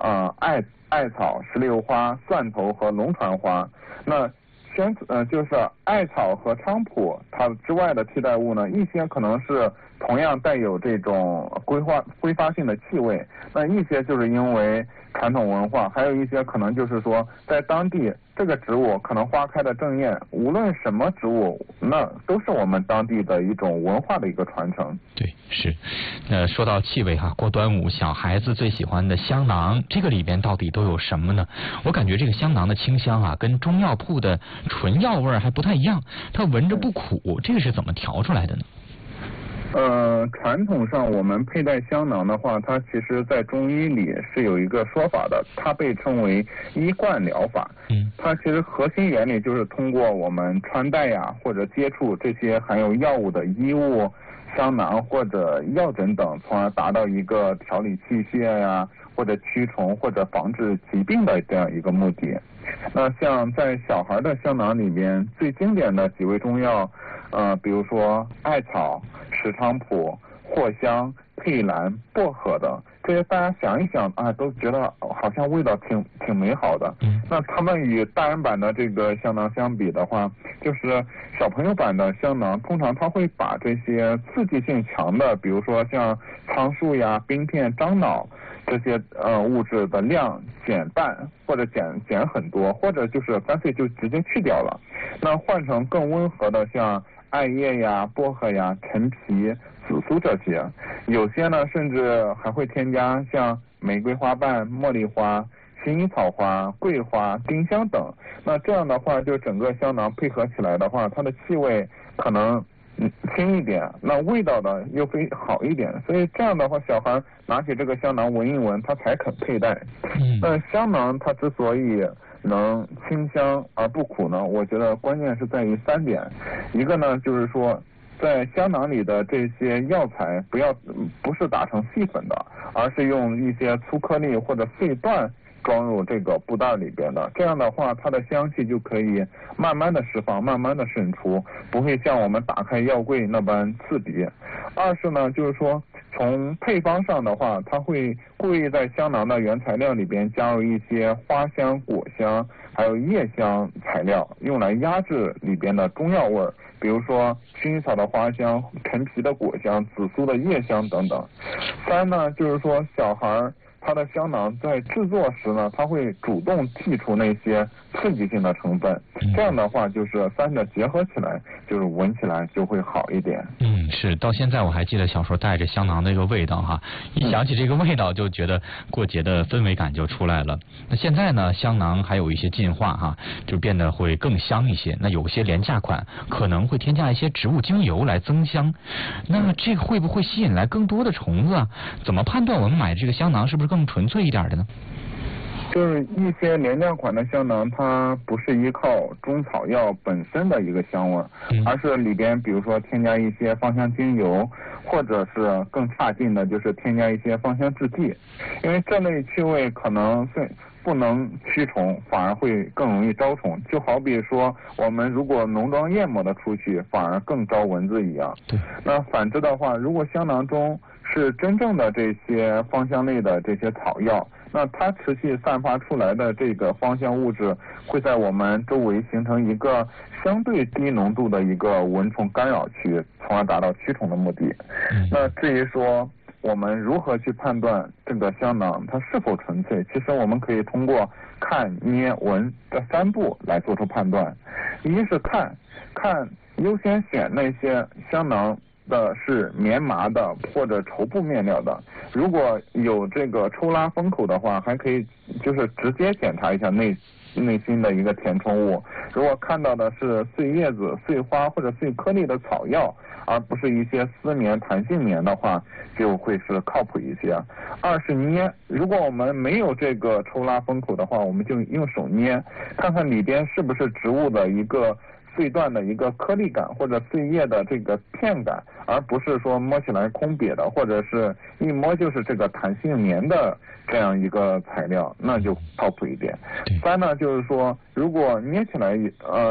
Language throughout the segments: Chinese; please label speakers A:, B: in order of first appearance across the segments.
A: 艾草、石榴花、蒜头和龙船花。那就是艾草和菖蒲它之外的替代物呢，一些可能是同样带有这种挥发性的气味，那一些就是因为传统文化，还有一些可能就是说在当地这个植物可能花开的正艳，无论什么植物，那都是我们当地的一种文化的一个传承。
B: 对，是。说到气味哈，过端午小孩子最喜欢的香囊，这个里边到底都有什么呢？我感觉这个香囊的清香啊，跟中药铺的纯药味还不太一样，它闻着不苦，这个是怎么调出来的呢？
A: 传统上我们佩戴香囊的话，它其实在中医里是有一个说法的，它被称为医冠疗法。它其实核心原理就是通过我们穿戴呀，或者接触这些含有药物的衣物、香囊或者药枕等，从而达到一个调理器械呀，或者驱虫或者防治疾病的这样一个目的。那像在小孩的香囊里边，最经典的几味中药，比如说艾草、石菖蒲、藿香、佩兰、薄荷的，这些大家想一想啊，都觉得好像味道挺美好的。那他们与大人版的这个香囊相比的话，就是小朋友版的香囊，通常它会把这些刺激性强的，比如说像苍术呀、冰片、樟脑这些物质的量减半，或者减很多，或者就是干脆就直接去掉了。那换成更温和的，像艾叶呀、薄荷呀、陈皮、紫苏这些，有些呢甚至还会添加像玫瑰花瓣、茉莉花、薰衣草花、桂花、丁香等。那这样的话，就整个香囊配合起来的话，它的气味可能轻一点，那味道呢又会好一点，所以这样的话，小孩拿起这个香囊闻一闻，他才肯佩戴。那香囊它之所以能清香而不苦呢，我觉得关键是在于3点。一个呢就是说，在香囊里的这些药材不是打成细粉的，而是用一些粗颗粒或者碎段装入这个布袋里边的，这样的话它的香气就可以慢慢的释放，慢慢的渗出，不会像我们打开药柜那般刺鼻。二是呢，就是说从配方上的话，它会故意在香囊的原材料里边加入一些花香、果香还有叶香材料，用来压制里边的中药味，比如说薰衣草的花香、陈皮的果香、紫苏的叶香等等。3呢，就是说小孩它的香囊在制作时呢，它会主动剔除那些刺激性的成分，这样的话就是3者结合起来，就是闻起来就会好一点。
B: 是，到现在我还记得小时候带着香囊那个味道哈，一想起这个味道就觉得过节的氛围感就出来了。那现在呢，香囊还有一些进化哈，就变得会更香一些。那有些廉价款可能会添加一些植物精油来增香，那这个会不会吸引来更多的虫子啊？怎么判断我们买这个香囊是不是更纯粹一点的呢？
A: 就是一些廉价款的香囊，它不是依靠中草药本身的一个香味，而是里边比如说添加一些芳香精油，或者是更差劲的就是添加一些芳香制剂，因为这类气味可能不能驱虫，反而会更容易招虫。就好比说我们如果浓妆艳抹的出去，反而更招蚊子一样。那反之的话，如果香囊中是真正的这些芳香类的这些草药，那它持续散发出来的这个芳香物质会在我们周围形成一个相对低浓度的一个蚊虫干扰区，从而达到驱虫的目的。那至于说我们如何去判断这个香囊它是否纯粹，其实我们可以通过看、捏、闻这3步来做出判断。一是看优先选那些香囊的是棉麻的或者绸布面料的，如果有这个抽拉封口的话，还可以就是直接检查一下内心的一个填充物。如果看到的是碎叶子、碎花或者碎颗粒的草药，而不是一些丝棉、弹性棉的话，就会是靠谱一些。二是捏，如果我们没有这个抽拉封口的话，我们就用手捏，看看里边是不是植物的一个碎段的一个颗粒感或者碎叶的这个片感，而不是说摸起来空瘪的，或者是一摸就是这个弹性棉的这样一个材料，那就靠谱一点。3呢，就是说如果捏起来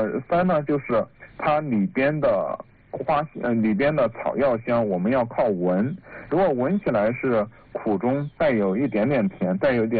A: 3呢，就是它里边的里边的草药香我们要靠闻，如果闻起来是苦中带有一点点甜，带有一点